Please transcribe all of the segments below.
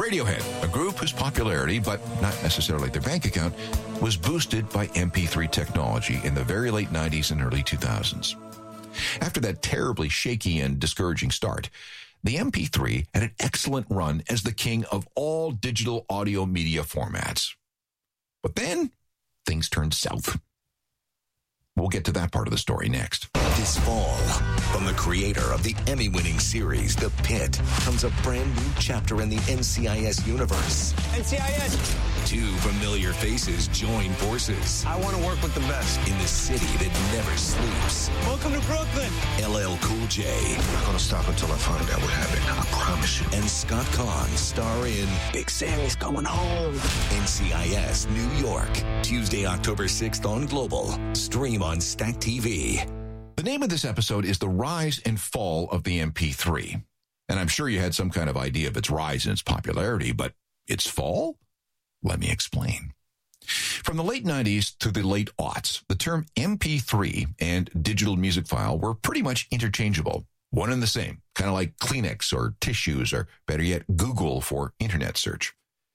Radiohead, a group whose popularity, but not necessarily their bank account, was boosted by MP3 technology in the very late 90s and early 2000s. After that terribly shaky and discouraging start, the MP3 had an excellent run as the king of all digital audio media formats. But then, things turned south. We'll get to that part of the story next. This fall, from the creator of the Emmy-winning series, The Pit, comes a brand new chapter in the NCIS universe. NCIS! Two familiar faces join forces I want to work with the best. in the city that never sleeps. Welcome to Brooklyn. LL Cool J I'm not going to stop until I find out what happened. I promise you. and Scott Conn star in Big Sammy's coming home. NCIS New York, Tuesday, October 6th on Global. Stream on Stack TV. The name of this episode is The Rise and Fall of the MP3. And I'm sure you had some kind of idea of its rise and its popularity, but its fall? Let me explain. From the late 90s to the late aughts, the term MP3 and digital music file were pretty much interchangeable, one and the same, kind of like Kleenex or tissues, or better yet, Google for internet search.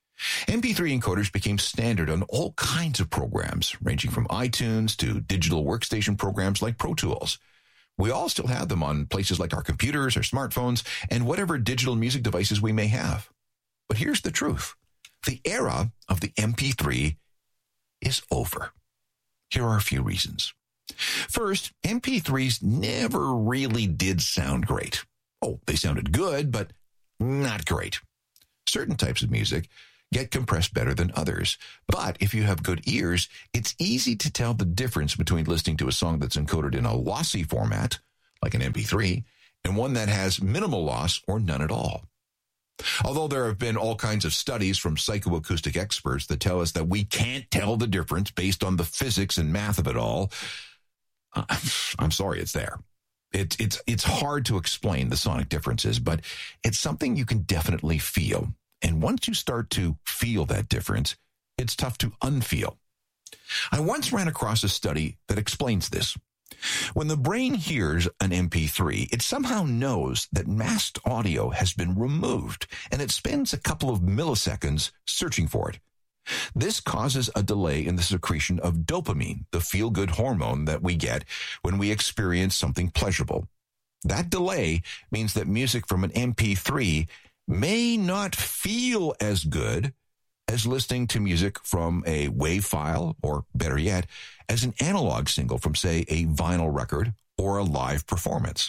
MP3 encoders became standard on all kinds of programs, ranging from iTunes to digital workstation programs like Pro Tools. We all still have them on places like our computers, our smartphones, and whatever digital music devices we may have. But here's the truth. The era of the MP3 is over. Here are a few reasons. First, MP3s never really did sound great. Oh, they sounded good, but not great. Certain types of music get compressed better than others. But if you have good ears, it's easy to tell the difference between listening to a song that's encoded in a lossy format, like an MP3, and one that has minimal loss or none at all. Although there have been all kinds of studies from psychoacoustic experts that tell us that we can't tell the difference based on the physics and math of it all, I'm sorry, it's there. It's hard to explain the sonic differences, but it's something you can definitely feel. And once you start to feel that difference, it's tough to unfeel. I once ran across a study that explains this. When the brain hears an MP3, it somehow knows that masked audio has been removed, and it spends a couple of milliseconds searching for it. This causes a delay in the secretion of dopamine, the feel-good hormone that we get when we experience something pleasurable. That delay means that music from an MP3 may not feel as good as listening to music from a WAV file, or better yet, as an analog single from, say, a vinyl record or a live performance.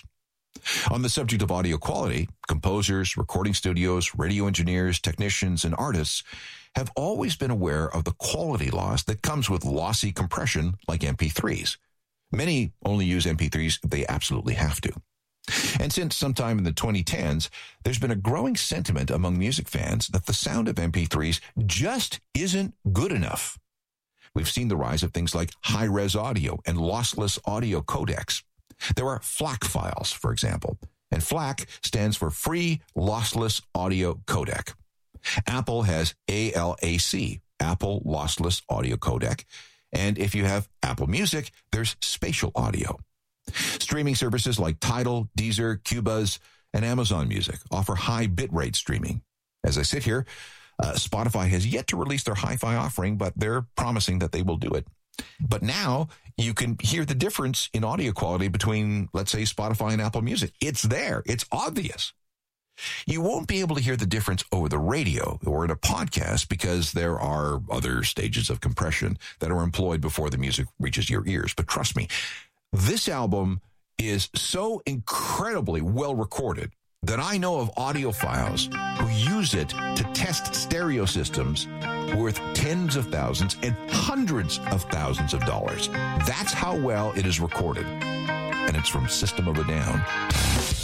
On the subject of audio quality, composers, recording studios, radio engineers, technicians, and artists have always been aware of the quality loss that comes with lossy compression like MP3s. Many only use MP3s if they absolutely have to. And since sometime in the 2010s, there's been a growing sentiment among music fans that the sound of MP3s just isn't good enough. We've seen the rise of things like high-res audio and lossless audio codecs. There are FLAC files, for example, and FLAC stands for Free Lossless Audio Codec. Apple has ALAC, Apple Lossless Audio Codec, and if you have Apple Music, there's Spatial Audio. Streaming services like Tidal, Deezer, Qobuz, and Amazon Music offer high bitrate streaming. As I sit here, Spotify has yet to release their hi-fi offering, but they're promising that they will do it. But now you can hear the difference in audio quality between, let's say, Spotify and Apple Music. It's there. It's obvious. You won't be able to hear the difference over the radio or in a podcast because there are other stages of compression that are employed before the music reaches your ears. But trust me, this album is so incredibly well recorded that I know of audiophiles who use it to test stereo systems worth tens of thousands and hundreds of thousands of dollars. That's how well it is recorded. And it's from System of a Down.